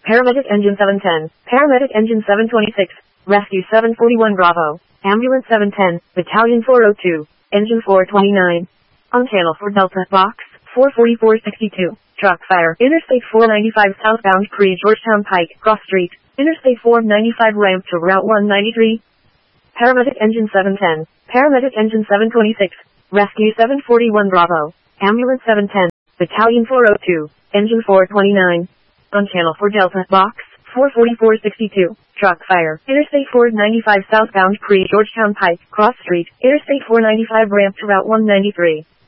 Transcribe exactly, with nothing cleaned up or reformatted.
Paramedic Engine seven ten, Paramedic Engine seven twenty-six, Rescue seven forty-one Bravo, Ambulance seven ten, Battalion four oh two, Engine four twenty-nine. On channel four Delta, Box four forty-four sixty-two, Truck Fire, Interstate four ninety-five southbound Pre-Georgetown Pike, Cross Street, Interstate four ninety-five ramp to Route one ninety-three. Paramedic Engine seven ten, Paramedic Engine seven twenty-six, Rescue seven forty-one Bravo, Ambulance seven ten, Battalion four oh two, Engine four twenty-nine. On channel four Delta, Box four forty-four sixty-two, Truck Fire, Interstate four ninety-five southbound Pre-Georgetown Pike, Cross Street, Interstate four ninety-five ramp to Route one ninety-three.